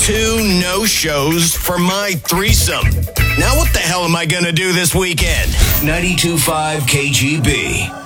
2 no-shows for my threesome. Now what the hell am I gonna do this weekend? 92.5 KGB.